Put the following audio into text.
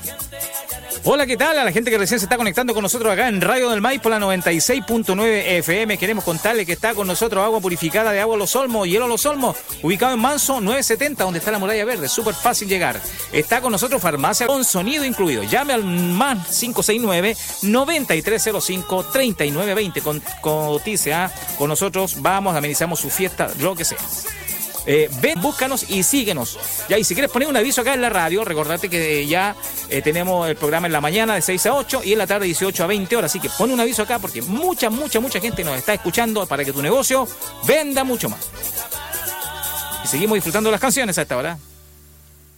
Hola, ¿qué tal? A la gente que recién se está conectando con nosotros acá en Radio del Maipo, la 96.9 FM. Queremos contarle que está con nosotros agua purificada de Agua Los Olmos, Hielo Los Olmos, ubicado en Manso 970, donde está la Muralla Verde. Súper fácil llegar. Está con nosotros farmacia con sonido incluido. Llame al más 569-9305-3920. Cotice, con nosotros vamos, amenizamos su fiesta, lo que sea. Ven, búscanos y síguenos. Ya, y si quieres poner un aviso acá en la radio, recordate que ya tenemos el programa en la mañana de 6 a 8 y en la tarde 18 a 20 horas. Así que pon un aviso acá porque mucha gente nos está escuchando para que tu negocio venda mucho más. Y seguimos disfrutando las canciones a esta hora.